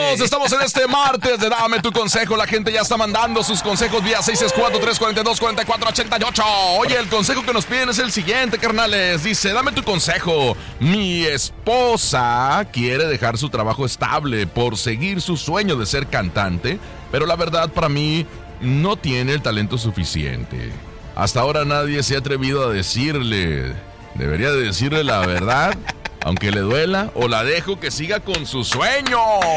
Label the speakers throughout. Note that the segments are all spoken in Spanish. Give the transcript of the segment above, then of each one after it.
Speaker 1: Amigos, estamos en este martes de Dame tu Consejo. La gente ya está mandando sus consejos vía 664-342-4488. Oye, el consejo que nos piden es el siguiente, carnales. Dice, dame tu consejo. Mi esposa quiere dejar su trabajo estable por seguir su sueño de ser cantante, pero la verdad para mí no tiene el talento suficiente. Hasta ahora nadie se ha atrevido a decirle. Debería de decirle la verdad, aunque le duela, o la dejo que siga con su sueño.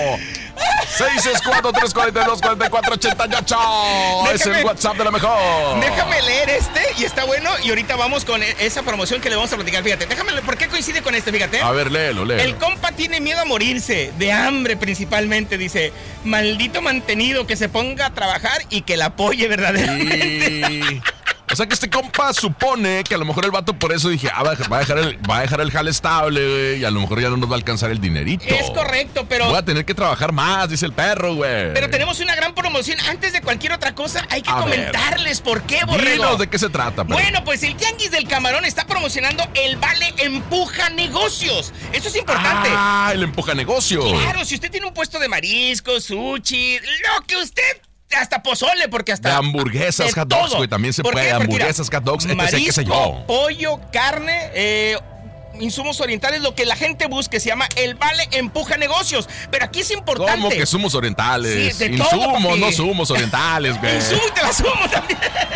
Speaker 1: 664-342-4488. Es el WhatsApp de la mejor.
Speaker 2: Déjame leer y está bueno. Y ahorita vamos con esa promoción que le vamos a platicar. Fíjate, déjame leer. ¿Por qué coincide con fíjate?
Speaker 1: A ver, léelo.
Speaker 2: El compa tiene miedo a morirse, de hambre principalmente. Dice, maldito mantenido, que se ponga a trabajar y que la apoye verdaderamente.
Speaker 1: O sea que este compa supone que a lo mejor el vato por eso dije, va a dejar el jale estable, güey, y a lo mejor ya no nos va a alcanzar el dinerito.
Speaker 2: Es correcto, pero...
Speaker 1: Voy a tener que trabajar más, dice el perro, güey.
Speaker 2: Pero tenemos una gran promoción. Antes de cualquier otra cosa, hay que comentarles por qué, borrego.
Speaker 1: Dinos de qué se trata, perro.
Speaker 2: Bueno, pues el Tianguis del Camarón está promocionando el Vale Empuja Negocios. Eso es importante.
Speaker 1: El Empuja Negocios.
Speaker 2: Claro, si usted tiene un puesto de mariscos, sushi, lo que usted... Hasta pozole, porque hasta...
Speaker 1: De hamburguesas, hot dogs, güey, también se puede. Hamburguesas, hot dogs,
Speaker 2: marisco,
Speaker 1: qué sé yo.
Speaker 2: Pollo, carne, insumos orientales, lo que la gente busque, se llama el Vale Empuja Negocios. Pero aquí es importante.
Speaker 1: ¿Cómo que insumos orientales?
Speaker 2: Sí, de
Speaker 1: insumos,
Speaker 2: todo,
Speaker 1: no sumos orientales, güey.
Speaker 2: Insumos y te la sumo también.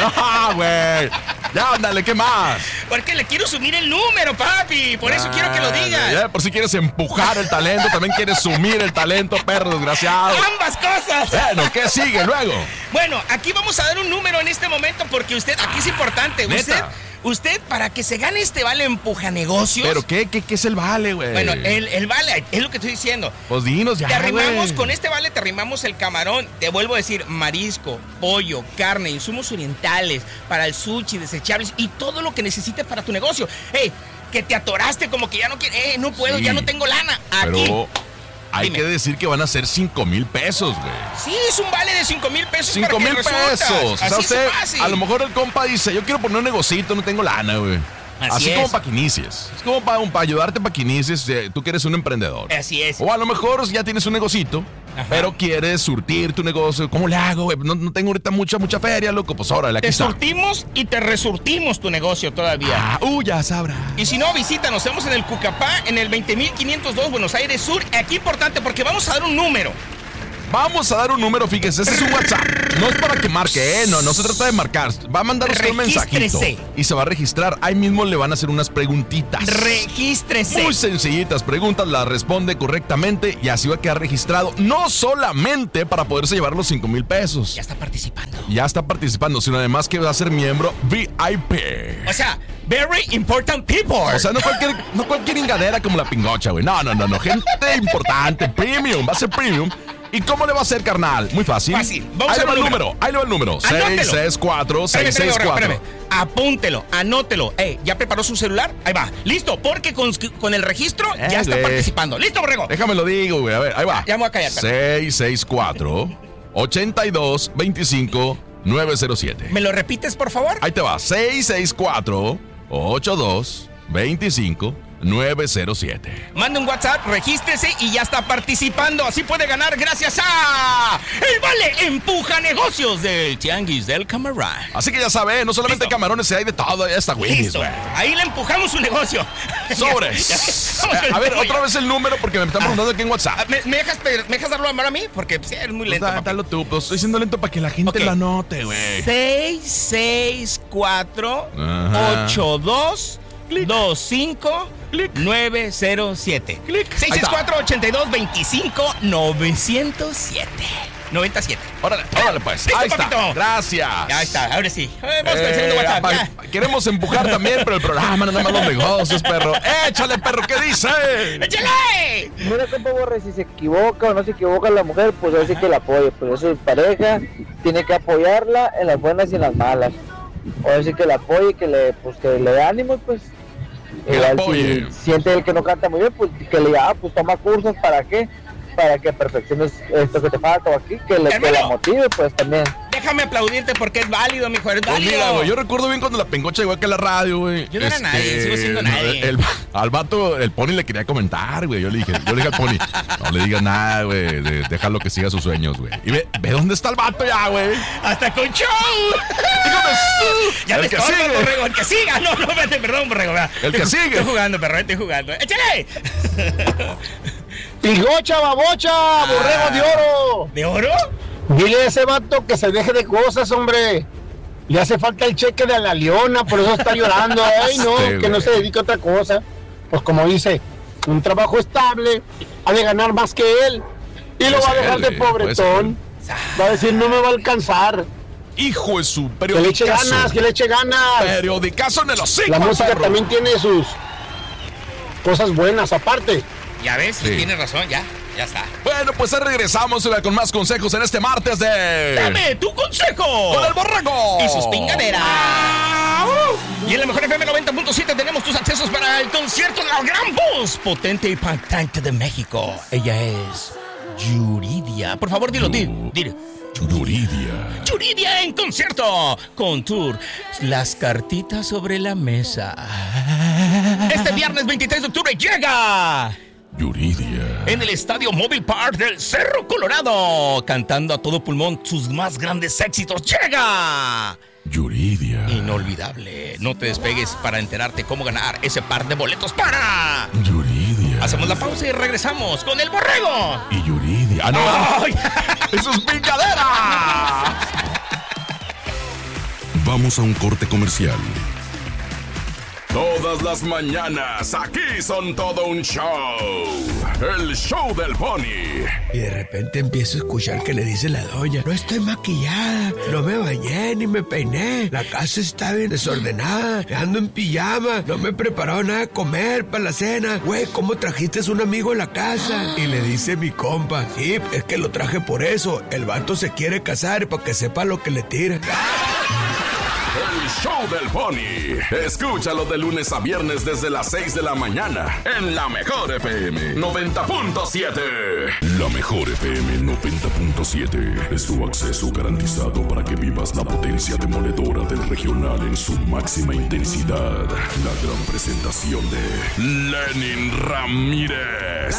Speaker 1: Güey. Ya, ándale, ¿qué más?
Speaker 2: Porque le quiero subir el número, papi. Por eso quiero que lo digas.
Speaker 1: Ya, por si quieres empujar el talento, también quieres sumir el talento, perro desgraciado.
Speaker 2: Ambas cosas.
Speaker 1: Bueno, ¿qué sigue luego?
Speaker 2: Bueno, aquí vamos a dar un número en este momento porque usted, aquí es importante. Usted, para que se gane este Vale Empuja Negocios.
Speaker 1: ¿Pero qué es el Vale, güey?
Speaker 2: Bueno, el Vale, es lo que estoy diciendo.
Speaker 1: Pues dinos ya,
Speaker 2: te arrimamos,
Speaker 1: güey.
Speaker 2: con este Vale te arrimamos el camarón. Te vuelvo a decir, marisco, pollo, carne, insumos orientales, para el sushi, desechables y todo lo que necesites para tu negocio. Que te atoraste como que ya no quieres, no puedo, ya no tengo lana. Aquí.
Speaker 1: Pero... hay que decir que van a ser 5,000 pesos, güey.
Speaker 2: Sí, es un vale de 5,000 pesos.
Speaker 1: 5,000 pesos. O sea,
Speaker 2: así
Speaker 1: usted,
Speaker 2: es fácil.
Speaker 1: a lo mejor el compa dice, yo quiero poner un negocito, no tengo lana, güey. Así como para que inicies. Es como para ayudarte para que inicies, tú que eres un emprendedor.
Speaker 2: Así es.
Speaker 1: O a lo mejor ya tienes un negocito, pero quieres surtir tu negocio. ¿Cómo le hago, güey? No tengo ahorita mucha feria, loco. Pues órale, aquí está.
Speaker 2: Te surtimos y te resurtimos tu negocio todavía.
Speaker 1: Ya sabrás.
Speaker 2: Y si no, visítanos. Estamos en el Cucapá, en el 20.502 Buenos Aires Sur. Aquí importante porque vamos a dar un número.
Speaker 1: Vamos a dar un número, fíjese, ese es un WhatsApp. No es para que marque, no se trata de marcar. Va a mandar usted un mensajito y se va a registrar. Ahí mismo le van a hacer unas preguntitas.
Speaker 2: Regístrese.
Speaker 1: Muy sencillitas preguntas, las responde correctamente y así va a quedar registrado. No solamente para poderse llevar los 5,000 pesos.
Speaker 2: Ya está participando,
Speaker 1: sino además que va a ser miembro VIP.
Speaker 2: O sea, very important people.
Speaker 1: O sea, no cualquier ingadera como la pingocha, güey. No. Gente importante, premium, va a ser premium. ¿Y cómo le va a hacer, carnal? Muy fácil.
Speaker 2: Vamos a ver el número.
Speaker 1: Ahí le va el número. 664-664.
Speaker 2: Apúntelo, anótelo. ¿Ya preparó su celular? Ahí va. Listo, porque con el registro ya está participando. ¿Listo, borrego?
Speaker 1: Déjame lo digo, güey. A ver, ahí va.
Speaker 2: Ya me voy a callar.
Speaker 1: 664-8225-907.
Speaker 2: ¿Me lo repites, por favor?
Speaker 1: Ahí te va. 664-8225-907.
Speaker 2: Mande un WhatsApp, regístrese y ya está participando. Así puede ganar gracias a el Vale Empuja Negocios del Tianguis del Camarón.
Speaker 1: Así que ya sabe, no solamente camarones, hay de todo. Ya está, güey.
Speaker 2: Ahí le empujamos su negocio.
Speaker 1: Sobres. A ver, otra vez el número porque me están preguntando aquí en WhatsApp.
Speaker 2: ¿Me dejas darlo a mí? Porque pues, eres muy lento.
Speaker 1: Dalo tú, pues estoy siendo lento para que la gente lo anote, güey.
Speaker 2: 664-8225-907. 664-8225-907. 97.
Speaker 1: Órale, pues.
Speaker 2: ¿Listo,
Speaker 1: ahí está.
Speaker 2: papito?
Speaker 1: Gracias.
Speaker 2: Ya está, ahora sí. Vamos con el segundo WhatsApp.
Speaker 1: Queremos empujar también, pero el programa no nada más los negocios, perro. Échale, perro, ¿qué dice?
Speaker 2: ¡Échale!
Speaker 3: Mira, compa Borre, si se equivoca o no se equivoca la mujer, pues así que la apoye. Pues eso es pareja, tiene que apoyarla en las buenas y en las malas. O así que la apoye, que le dé ánimo, pues. Igual si siente el que no canta muy bien, pues que le diga, pues toma cursos, ¿para qué? Para que perfecciones esto que te falta o aquí, que la motive, pues también.
Speaker 2: Déjame aplaudirte porque es válido, mijo, es válido.
Speaker 1: Mira, güey, yo recuerdo bien cuando la pengocha llegó aquí a la radio, güey.
Speaker 2: Yo no era nadie, sigo siendo nadie.
Speaker 1: Al vato, el Pony le quería comentar, güey. Yo le dije al Pony, no le digas nada, güey. Déjalo que siga sus sueños, güey. Y ve dónde está el vato ya, güey.
Speaker 2: ¡Hasta con show! Ya me estoy, Borrego, el que siga. No, vete, perdón, Borrego.
Speaker 1: El que sigue.
Speaker 2: Estoy jugando, perro, estoy jugando. ¡Échale!
Speaker 4: Tigocha, babocha, borrego de oro.
Speaker 2: ¿De oro?
Speaker 4: Dile a ese vato que se deje de cosas, hombre. Le hace falta el cheque de la Leona, por eso está llorando. Ay, no, que no se dedique a otra cosa. Pues como dice, un trabajo estable, ha de ganar más que él. Y lo va a dejar de pobretón. Va a decir, no me va a alcanzar.
Speaker 1: Hijo de su
Speaker 4: periodicazo. Que le eche ganas.
Speaker 1: Periodicazo en el hocico.
Speaker 4: La música también tiene sus cosas buenas aparte.
Speaker 2: Ya ves, sí. Tienes razón, ya está.
Speaker 1: Bueno, pues regresamos con más consejos en este martes de...
Speaker 2: ¡Dame tu consejo!
Speaker 1: ¡Con el Borrego!
Speaker 2: Y sus pingaderas. Y en la Mejor FM 90.7 tenemos tus accesos para el concierto de la gran voz potente y impactante de México. Ella es Yuridia. Por favor, dilo. Yuridia en concierto con tour Las Cartitas sobre la Mesa. Este viernes 23 de octubre llega
Speaker 1: Yuridia
Speaker 2: en el Estadio Mobile Park del Cerro Colorado, cantando a todo pulmón sus más grandes éxitos. ¡Llega!
Speaker 1: Yuridia.
Speaker 2: Inolvidable. No te despegues para enterarte cómo ganar ese par de boletos para
Speaker 1: Yuridia.
Speaker 2: Hacemos la pausa y regresamos con el Borrego.
Speaker 1: Y Yuridia. ¡Ah, no! ¡Oh! ¡Esos pingaderas!
Speaker 5: Vamos a un corte comercial.
Speaker 6: Todas las mañanas, aquí son todo un show. El show del Pony.
Speaker 7: Y de repente empiezo a escuchar que le dice la doña: no estoy maquillada, no me bañé ni me peiné, la casa está bien desordenada, ando en pijama, no me he preparado nada de comer para la cena. Güey, ¿cómo trajiste a un amigo en la casa? Y le dice mi compa: sí, es que lo traje por eso, el vato se quiere casar para que sepa lo que le tira.
Speaker 6: El show del Pony. Escúchalo de lunes a viernes desde las 6 de la mañana en La Mejor FM 90.7.
Speaker 5: La Mejor FM 90.7 es tu acceso garantizado para que vivas la potencia demoledora del regional en su máxima intensidad. La gran presentación de
Speaker 6: Lenin Ramírez.